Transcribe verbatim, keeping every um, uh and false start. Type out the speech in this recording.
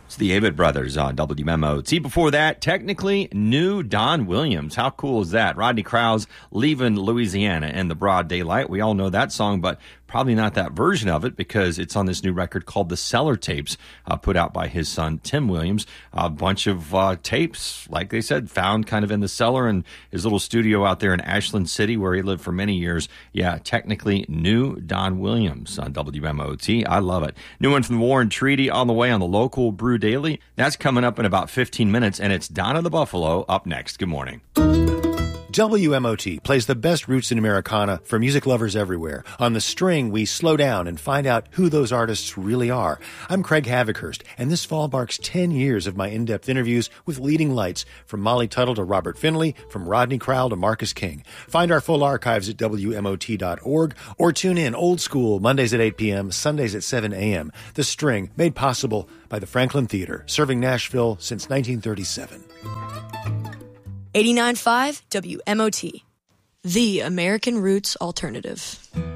It's the Avett Brothers on W M O T. Before that, technically new Don Williams. How cool is that? Rodney Crowell's Leaving Louisiana in the Broad Daylight. We all know that song, but probably not that version of it because it's on this new record called The Cellar Tapes, uh, put out by his son, Tim Williams. A bunch of uh, tapes, like they said, found kind of in the cellar in his little studio out there in Ashland City where he lived for many years. Yeah, technically new Don Williams on W M O T. I love it. New one from the Warren Treaty on the way on the local Brew Daily. That's coming up in about fifteen minutes, and it's Donna the Buffalo up next. Good morning. W M O T plays the best roots in Americana for music lovers everywhere. On The String, we slow down and find out who those artists really are. I'm Craig Havikhurst, and this fall marks ten years of my in-depth interviews with leading lights, from Molly Tuttle to Robert Finley, from Rodney Crowell to Marcus King. Find our full archives at W M O T dot org, or tune in old school Mondays at eight p.m., Sundays at seven a.m. The String, made possible by the Franklin Theater, serving Nashville since nineteen thirty-seven. eighty-nine point five W M O T, the American Roots Alternative.